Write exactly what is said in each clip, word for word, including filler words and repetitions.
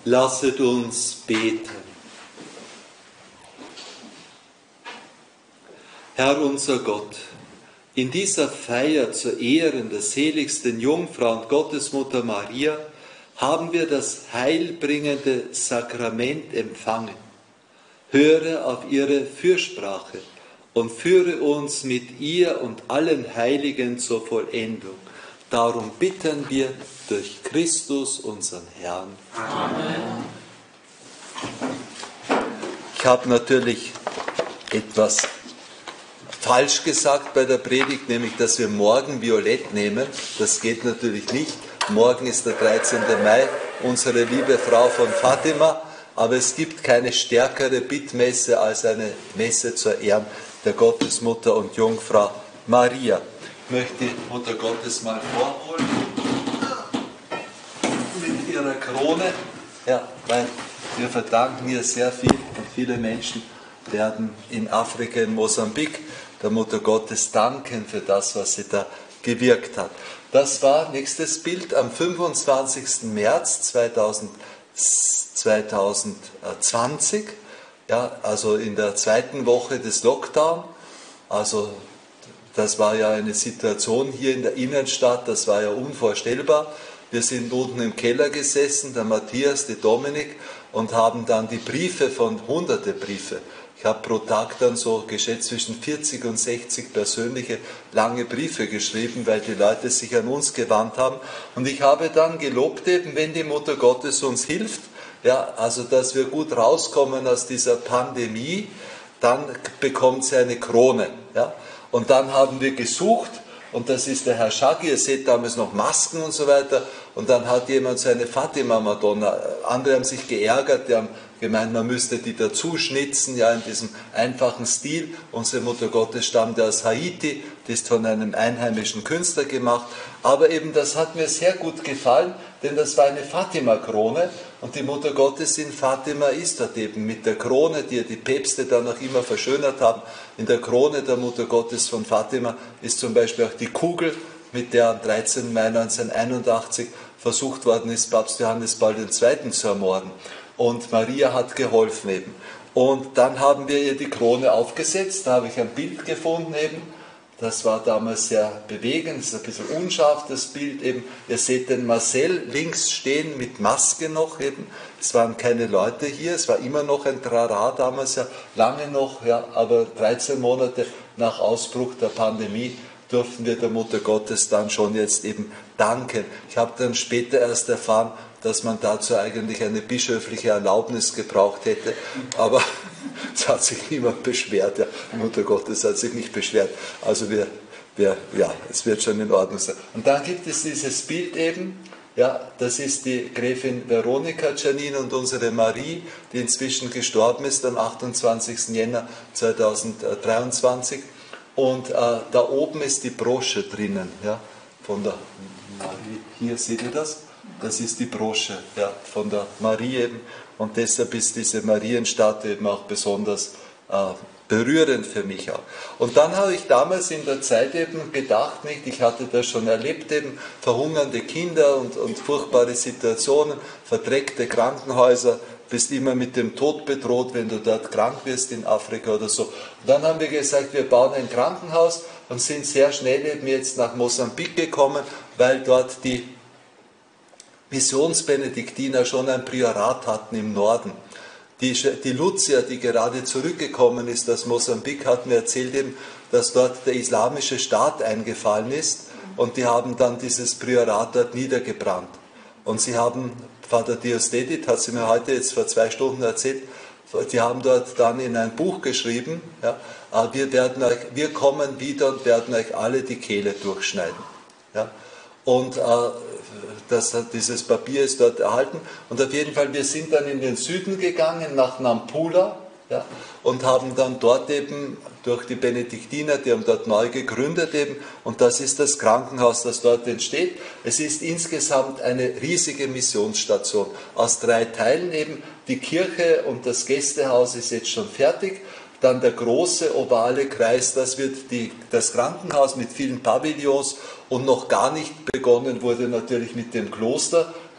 Lasset uns beten. Herr unser Gott, in dieser Feier zu Ehren der seligsten Jungfrau und Gottesmutter Maria haben wir das heilbringende Sakrament empfangen. Höre auf ihre Fürsprache und führe uns mit ihr und allen Heiligen zur Vollendung. Darum bitten wir durch Christus, unseren Herrn. Amen. Ich habe natürlich etwas falsch gesagt bei der Predigt, nämlich, dass wir morgen Violett nehmen. Das geht natürlich nicht. Morgen ist der dreizehnte Mai, unsere liebe Frau von Fatima. Aber es gibt keine stärkere Bittmesse als eine Messe zur Ehren der Gottesmutter und Jungfrau Maria. Ich möchte die Mutter Gottes mal vorholen mit ihrer Krone, ja, weil wir verdanken ihr sehr viel und viele Menschen werden in Afrika, in Mosambik, der Mutter Gottes danken für das, was sie da gewirkt hat. Das war, nächstes Bild, am fünfundzwanzigsten März zweitausendzwanzig, ja, also in der zweiten Woche des Lockdown. Also das war ja eine Situation hier in der Innenstadt, das war ja unvorstellbar. Wir sind unten im Keller gesessen, der Matthias, die Dominik, und haben dann die Briefe von hunderte Briefe. Ich habe pro Tag dann so geschätzt zwischen vierzig und sechzig persönliche lange Briefe geschrieben, weil die Leute sich an uns gewandt haben. Und ich habe dann gelobt eben, wenn die Mutter Gottes uns hilft, ja, also dass wir gut rauskommen aus dieser Pandemie, dann bekommt sie eine Krone. Ja. Und dann haben wir gesucht, und das ist der Herr Schaggi, ihr seht damals noch Masken und so weiter, und dann hat jemand so eine Fatima-Madonna, andere haben sich geärgert, die haben gemeint, man müsste die dazu schnitzen, ja, in diesem einfachen Stil. Unsere Mutter Gottes stammte aus Haiti, die ist von einem einheimischen Künstler gemacht, aber eben das hat mir sehr gut gefallen, denn das war eine Fatima-Krone und die Mutter Gottes in Fatima ist dort eben mit der Krone, die ja die Päpste dann noch immer verschönert haben. In der Krone der Mutter Gottes von Fatima ist zum Beispiel auch die Kugel, mit der am dreizehnten Mai neunzehnhunderteinundachtzig versucht worden ist, Papst Johannes Paul der Zweite zu ermorden. Und Maria hat geholfen eben. Und dann haben wir ihr die Krone aufgesetzt, da habe ich ein Bild gefunden eben. Das war damals sehr bewegend, das ist ein bisschen unscharf, das Bild eben. Ihr seht den Marcel links stehen mit Maske noch eben. Es waren keine Leute hier, es war immer noch ein Trara damals, ja lange noch, ja, aber dreizehn Monate nach Ausbruch der Pandemie durften wir der Mutter Gottes dann schon jetzt eben danken. Ich habe dann später erst erfahren, dass man dazu eigentlich eine bischöfliche Erlaubnis gebraucht hätte, aber es hat sich niemand beschwert, ja. Die Mutter Gottes hat sich nicht beschwert, also wir, wir, ja, es wird schon in Ordnung sein. Und dann gibt es dieses Bild eben, ja, das ist die Gräfin Veronika Giannin und unsere Marie, die inzwischen gestorben ist am achtundzwanzigsten Jänner zweitausenddreiundzwanzig, und äh, da oben ist die Brosche drinnen, ja, von der Marie, hier seht ihr das? Das ist die Brosche, ja, von der Marie eben, und deshalb ist diese Marienstatue eben auch besonders äh, berührend für mich auch. Und dann habe ich damals in der Zeit eben gedacht, nicht, ich hatte das schon erlebt, eben verhungernde Kinder und, und furchtbare Situationen, verdreckte Krankenhäuser, bist immer mit dem Tod bedroht, wenn du dort krank wirst in Afrika oder so. Und dann haben wir gesagt, wir bauen ein Krankenhaus und sind sehr schnell eben jetzt nach Mosambik gekommen, weil dort die Missionsbenediktiner schon ein Priorat hatten im Norden. Die, die Lucia, die gerade zurückgekommen ist aus Mosambik, hat mir erzählt eben, dass dort der islamische Staat eingefallen ist und die haben dann dieses Priorat dort niedergebrannt. Und sie haben, Vater Diosdedit hat sie mir heute jetzt vor zwei Stunden erzählt, die haben dort dann in ein Buch geschrieben, ja, wir, werden euch, wir kommen wieder und werden euch alle die Kehle durchschneiden. Ja. Und äh, das, dieses Papier ist dort erhalten. Und auf jeden Fall, wir sind dann in den Süden gegangen, nach Nampula, ja, und haben dann dort eben durch die Benediktiner, die haben dort neu gegründet eben, und das ist das Krankenhaus, das dort entsteht. Es ist insgesamt eine riesige Missionsstation aus drei Teilen eben. Die Kirche und das Gästehaus ist jetzt schon fertig. Dann der große ovale Kreis, das wird die, das Krankenhaus mit vielen Pavillons, und noch gar nicht begonnen wurde natürlich mit dem Kloster.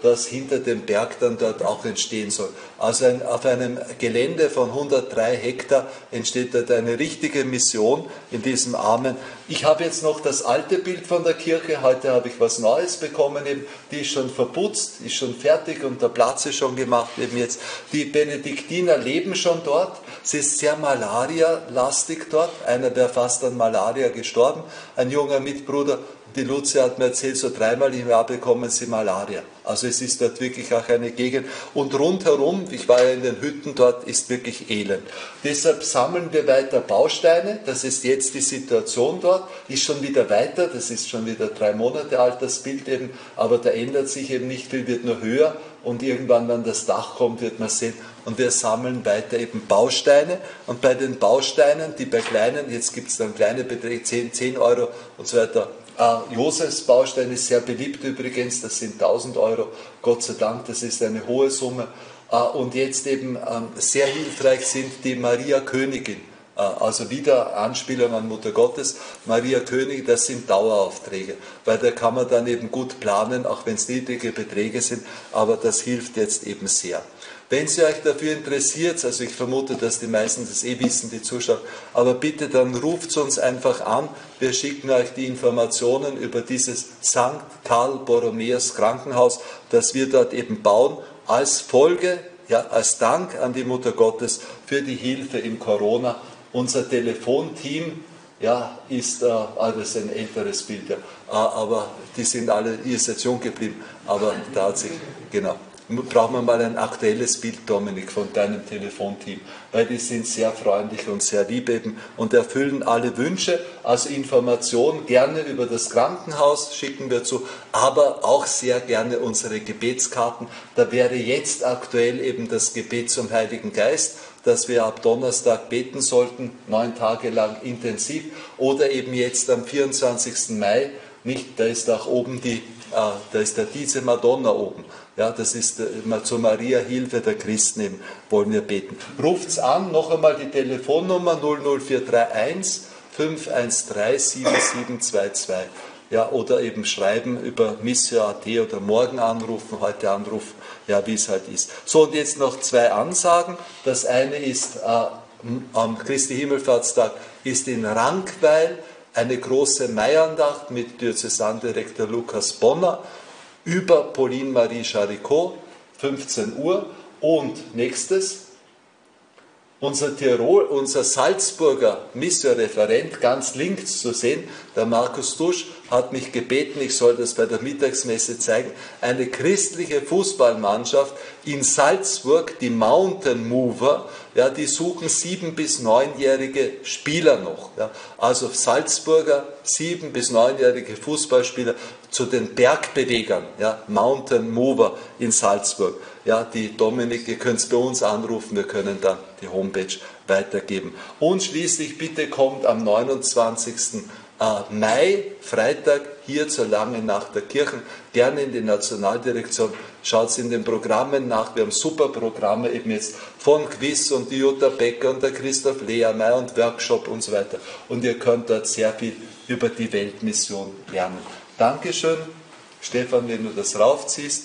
das hinter dem Berg dann dort auch entstehen soll. Also ein, auf einem Gelände von hundertdrei Hektar entsteht dort eine richtige Mission in diesem armen. Ich habe jetzt noch das alte Bild von der Kirche, heute habe ich was Neues bekommen, eben, die ist schon verputzt, ist schon fertig und der Platz ist schon gemacht. Eben jetzt. Die Benediktiner leben schon dort, es ist sehr Malaria-lastig dort, einer wäre fast an Malaria gestorben, ein junger Mitbruder. Die Lucia hat mir erzählt, so dreimal im Jahr bekommen sie Malaria. Also es ist dort wirklich auch eine Gegend. Und rundherum, ich war ja in den Hütten dort, ist wirklich elend. Deshalb sammeln wir weiter Bausteine. Das ist jetzt die Situation dort. Ist schon wieder weiter, das ist schon wieder drei Monate alt, das Bild eben. Aber da ändert sich eben nicht viel, wird nur höher. Und irgendwann, wenn das Dach kommt, wird man sehen. Und wir sammeln weiter eben Bausteine. Und bei den Bausteinen, die bei kleinen, jetzt gibt es dann kleine Beträge, zehn, zehn Euro und so weiter. Uh, Josefs Baustein ist sehr beliebt übrigens, das sind tausend Euro, Gott sei Dank, das ist eine hohe Summe. Uh, und jetzt eben um, sehr hilfreich sind die Maria Königin, uh, also wieder Anspielung an Mutter Gottes, Maria Königin, das sind Daueraufträge, weil da kann man dann eben gut planen, auch wenn es niedrige Beträge sind, aber das hilft jetzt eben sehr. Wenn Sie euch dafür interessiert, also ich vermute, dass die meisten das eh wissen, die Zuschauer, aber bitte dann ruft uns einfach an. Wir schicken euch die Informationen über dieses Sankt Karl Borromäus Krankenhaus, das wir dort eben bauen, als Folge, ja, als Dank an die Mutter Gottes für die Hilfe im Corona. Unser Telefonteam, ja, ist, äh, also das ist ein älteres Bild, ja, äh, aber die sind alle, ihr seid jung geblieben, aber da hat sich, genau. Brauchen wir mal ein aktuelles Bild, Dominik, von deinem Telefonteam, weil die sind sehr freundlich und sehr lieb eben und erfüllen alle Wünsche. Also Informationen gerne über das Krankenhaus schicken wir zu, aber auch sehr gerne unsere Gebetskarten. Da wäre jetzt aktuell eben das Gebet zum Heiligen Geist, dass wir ab Donnerstag beten sollten, neun Tage lang intensiv, oder eben jetzt am vierundzwanzigsten Mai, nicht, da ist auch oben die, äh, da ist der Diese Madonna oben. Ja, das ist äh, zur Maria Hilfe der Christen eben, wollen wir beten. Ruft's an, noch einmal die Telefonnummer null null vier drei eins fünf eins drei sieben sieben zwei zwei. Ja, oder eben schreiben über missio punkt at oder morgen anrufen, heute anrufen, ja, wie es halt ist. So, und jetzt noch zwei Ansagen. Das eine ist, äh, am Christi Himmelfahrtstag ist in Rankweil eine große Maiandacht mit Diözesandirektor Lukas Bonner über Pauline Marie Charicot, fünfzehn Uhr. Und nächstes, unser Tirol, unser Salzburger Missio-Referent, ganz links zu sehen, der Markus Dusch, hat mich gebeten, ich soll das bei der Mittagsmesse zeigen, eine christliche Fußballmannschaft in Salzburg, die Mountain Mover, ja, die suchen sieben- bis neunjährige Spieler noch. Ja. Also Salzburger, sieben- bis neunjährige Fußballspieler zu den Bergbewegern, ja, Mountain Mover in Salzburg. Ja, die Dominik, ihr könnt es bei uns anrufen, wir können dann die Homepage weitergeben. Und schließlich bitte kommt am neunundzwanzigsten Mai, Freitag, hier zur langen Nacht der Kirchen, gerne in die Nationaldirektion, schaut in den Programmen nach, wir haben super Programme eben jetzt von Quiz und die Jutta Becker und der Christoph Lehrmeier und Workshop und so weiter. Und ihr könnt dort sehr viel über die Weltmission lernen. Dankeschön, Stefan, wenn du das raufziehst.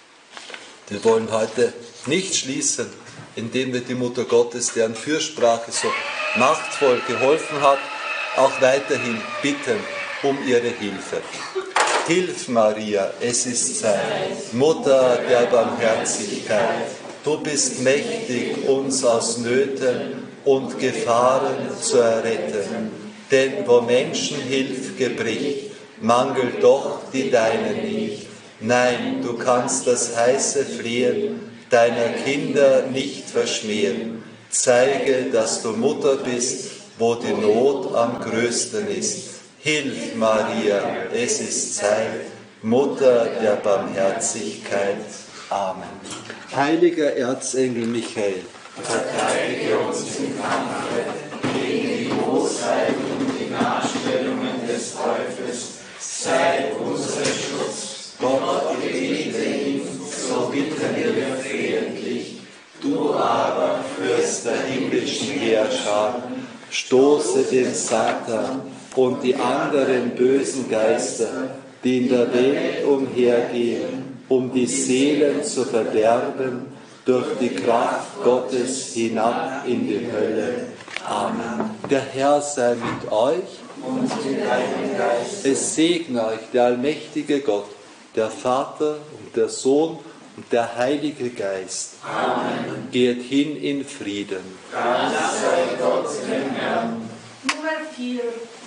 Wir wollen heute nicht schließen, indem wir die Mutter Gottes, deren Fürsprache so machtvoll geholfen hat, auch weiterhin bitten um ihre Hilfe. Hilf, Maria, es ist Zeit, Mutter der Barmherzigkeit. Du bist mächtig, uns aus Nöten und Gefahren zu erretten. Denn wo Menschenhilf gebricht, mangelt doch die deine nicht. Nein, du kannst das heiße Flehen deiner Kinder nicht verschmähen. Zeige, dass du Mutter bist, wo die Not am größten ist. Hilf, Maria, es ist Zeit, Mutter der Barmherzigkeit. Amen. Heiliger Erzengel Michael, verteidige uns im Kampfe gegen die Bosheit und die Nachstellungen des Teufels. Sei unser Schutz. Gott gebiete ihn, so bitten wir flehentlich. Du aber, Fürst der himmlischen Heerschar, stoße den Satan und die anderen bösen Geister, die in der Welt umhergehen, um die Seelen zu verderben, durch die Kraft Gottes hinab in die Hölle. Amen. Der Herr sei mit euch. Und mit deinem Geist. Es segne euch der allmächtige Gott, der Vater und der Sohn und der Heilige Geist. Amen. Geht hin in Frieden. Dank sei Gott dem Herrn. Nummer vier.